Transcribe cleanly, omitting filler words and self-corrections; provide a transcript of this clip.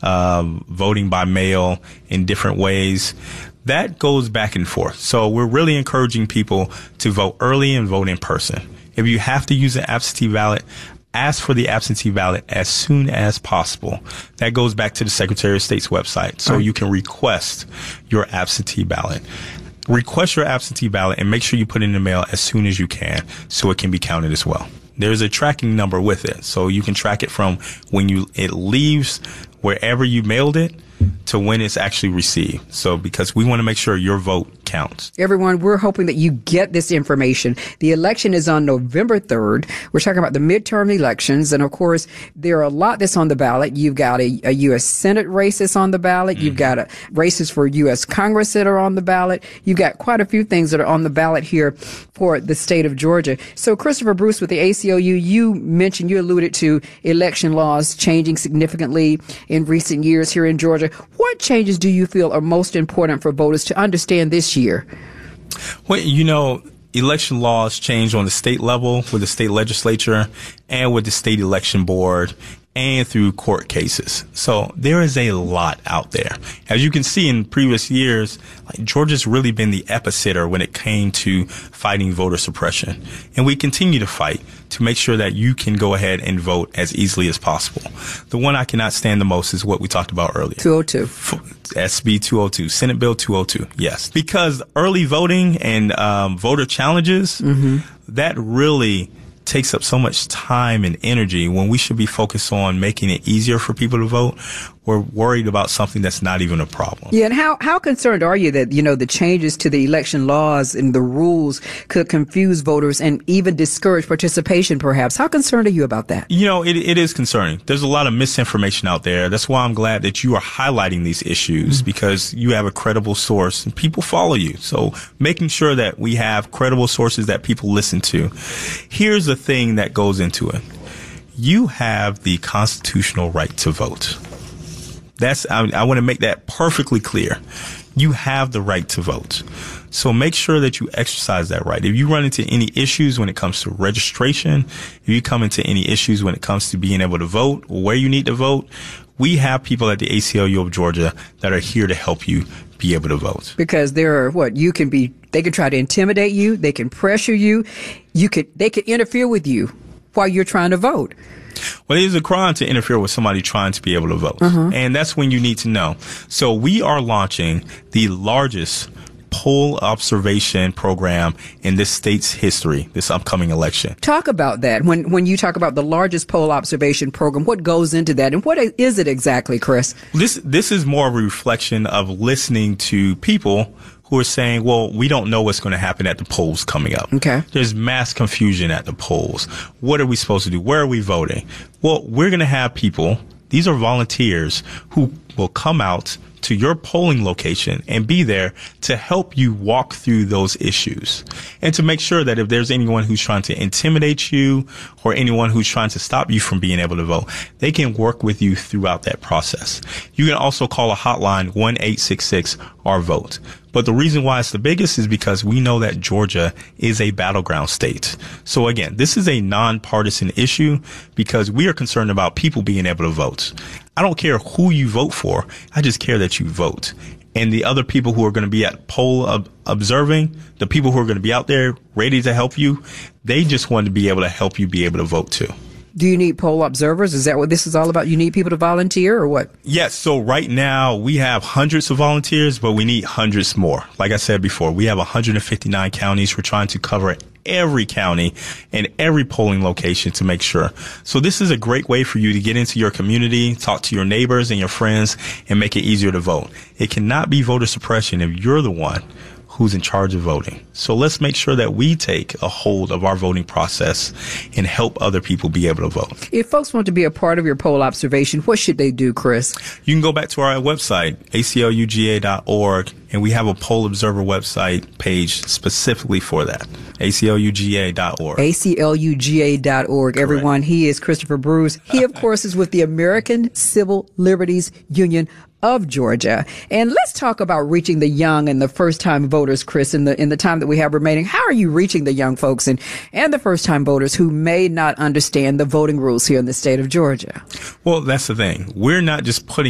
voting by mail in different ways. That goes back and forth. So we're really encouraging people to vote early and vote in person. If you have to use an absentee ballot, ask for the absentee ballot as soon as possible. That goes back to the Secretary of State's website. So you can request your absentee ballot. Request your absentee ballot and make sure you put it in the mail as soon as you can so it can be counted as well. There's a tracking number with it. So you can track it from when it leaves wherever you mailed it to when it's actually received. So because we want to make sure your vote counts. Everyone, we're hoping that you get this information. The election is on November 3rd. We're talking about the midterm elections. And of course, there are a lot that's on the ballot. You've got a U.S. Senate race that's on the ballot. You've got races for U.S. Congress that are on the ballot. You've got quite a few things that are on the ballot here for the state of Georgia. So Christopher Bruce with the ACLU, you alluded to election laws changing significantly in recent years here in Georgia. What changes do you feel are most important for voters to understand this year? Well, election laws change on the state level with the state legislature and with the state election board and through court cases. So there is a lot out there. As you can see in previous years, Georgia's really been the epicenter when it came to fighting voter suppression. And we continue to fight to make sure that you can go ahead and vote as easily as possible. The one I cannot stand the most is what we talked about earlier. 202. SB 202, Senate Bill 202. Yes. Because early voting and voter challenges, that really takes up so much time and energy when we should be focused on making it easier for people to vote. We're worried about something that's not even a problem. Yeah, and how concerned are you that, the changes to the election laws and the rules could confuse voters and even discourage participation, perhaps? How concerned are you about that? It is concerning. There's a lot of misinformation out there. That's why I'm glad that you are highlighting these issues because you have a credible source and people follow you. So making sure that we have credible sources that people listen to. Here's the thing that goes into it. You have the constitutional right to vote. I want to make that perfectly clear. You have the right to vote. So make sure that you exercise that right. If you run into any issues when it comes to registration, if you come into any issues when it comes to being able to vote or where you need to vote, we have people at the ACLU of Georgia that are here to help you be able to vote. Because there are they can try to intimidate you. They can pressure you. They could interfere with you while you're trying to vote. Well, it is a crime to interfere with somebody trying to be able to vote. And that's when you need to know. So we are launching the largest poll observation program in this state's history, this upcoming election. Talk about that. When you talk about the largest poll observation program, what goes into that and what is it exactly, Chris? This is more of a reflection of listening to people who are saying, well, we don't know what's going to happen at the polls coming up. Okay. There's mass confusion at the polls. What are we supposed to do? Where are we voting? Well, we're going to have people, these are volunteers who will come out to your polling location and be there to help you walk through those issues and to make sure that if there's anyone who's trying to intimidate you or anyone who's trying to stop you from being able to vote, they can work with you throughout that process. You can also call a hotline 1-866-OUR-VOTE. But the reason why it's the biggest is because we know that Georgia is a battleground state. So again, this is a nonpartisan issue because we are concerned about people being able to vote. I don't care who you vote for. I just care that you vote. And the other people who are going to be at poll observing, the people who are going to be out there ready to help you, they just want to be able to help you be able to vote too. Do you need poll observers? Is that what this is all about? You need people to volunteer or what? Yes. So right now we have hundreds of volunteers, but we need hundreds more. Like I said before, we have 159 counties. We're trying to cover every county and every polling location to make sure. So this is a great way for you to get into your community, talk to your neighbors and your friends, and make it easier to vote. It cannot be voter suppression if you're the one who's in charge of voting. So let's make sure that we take a hold of our voting process and help other people be able to vote. If folks want to be a part of your poll observation, what should they do, Chris? You can go back to our website, acluga.org, and we have a poll observer website page specifically for that, acluga.org. acluga.org. Everyone, he is Christopher Bruce. He, of course, is with the American Civil Liberties Union of Georgia. And let's talk about reaching the young and the first-time voters, Chris, in the time that we have remaining. How are you reaching the young folks and the first-time voters who may not understand the voting rules here in the state of Georgia? Well, that's the thing. We're not just putting